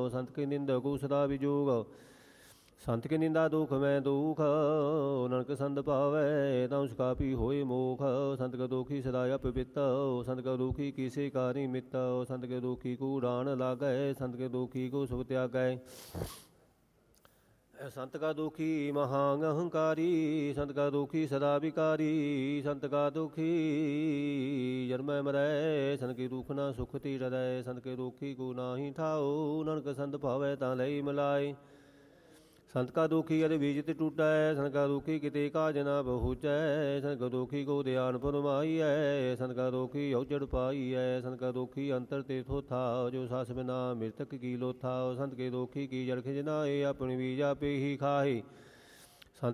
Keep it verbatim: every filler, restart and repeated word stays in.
ਸੰਤ ਕੀ ਨਿੰਦਾ ਕੋ ਸਦਾ ਵਿਜੋਗ ਸੰਤ ਕੀ ਨਿੰਦਾ ਦੁਖ ਮੈਂ ਦੁਖ ਨਾਨਕ ਸੰਤ ਭਾਵੈ ਤਾਂ ਉਸ ਕਾਪੀ ਹੋਏ ਮੋਖ ਸੰਤ ਕਾ ਦੋਖੀ ਸਦਾ ਅਪਵਿੱਤ ਸੰਤ ਕਾ ਦੋਖੀ ਕੀਸੇ ਕਾਰੀ ਮਿੱਤ ਸੰਤ ਕੇ ਦੋਖੀ ਕੋ ਰਾਣ ਲਾਗੈ ਸੰਤ ਕੇ ਦੋਖੀ ਕੋ ਸੁਖ ਤਿਆਗੈ ਸੰਤ ਕਾ ਦੋਖੀ ਮਹਾਂਗ ਅਹੰਕਾਰੀ ਸੰਤ ਕਾ ਦੋਖੀ ਸਦਾ ਵਿਕਾਰੀ ਸੰਤ ਕਾ ਦੋਖੀ ਜਨਮੈ ਮਰੈ ਸੰਤ ਕੀ ਦੁਖ ਨਾ ਸੁਖ ਤੀ ਹਿਰਦੈ ਸੰਤ ਕੇ ਦੋਖੀ ਕੋ ਨਾਹੀ ਠਾਓ ਨਾਨਕ ਸੰਤ ਭਾਵੈ ਤਾਂ ਲਈ ਮਿਲਾਏ ਸੰਤ ਕਾ ਦੋਖੀ ਅਰੇ ਬੀਜ ਤੇ ਟੂਟੈ ਸੰਤ ਕਾ ਦੋਖੀ ਕਿਤੇ ਕਾਜ ਨਾ ਪਹੁੰਚੈ ਸੰਤ ਕਾ ਦੋਖੀ ਕੋ ਧਿਆਨ ਫਰਮਾਈਐ ਸੰਤ ਕਾ ਦੋਖੀ ਔਜੜ ਪਾਈਐ ਸੰਤ ਕਾ ਦੋਖੀ ਅੰਤਰ ਤੇ ਥੋਥਾ ਜੋ ਸਾਸ ਬਿਨਾ ਮ੍ਰਿਤਕ ਕੀ ਲੋਥਾ ਸੰਤ ਕੇ ਦੋਖੀ ਕੀ ਜੜ ਖਿਜਨਾਏ ਆਪਣੀ ਬੀਜ ਆਪੇ ਹੀ ਖਾਹੇ